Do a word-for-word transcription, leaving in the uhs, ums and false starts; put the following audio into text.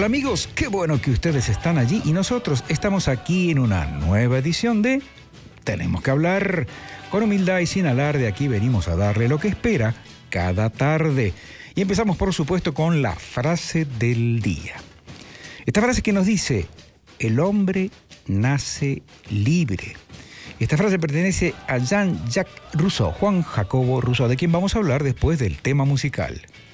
amigos? Qué bueno que ustedes están allí y nosotros estamos aquí en una nueva edición de Tenemos que hablar. Con humildad y sin alarde, aquí venimos a darle lo que espera cada tarde. Y empezamos, por supuesto, con la frase del día. Esta frase que nos dice: el hombre nace libre. Esta frase pertenece a Jean-Jacques Rousseau, Juan Jacobo Rousseau, de quien vamos a hablar después del tema musical.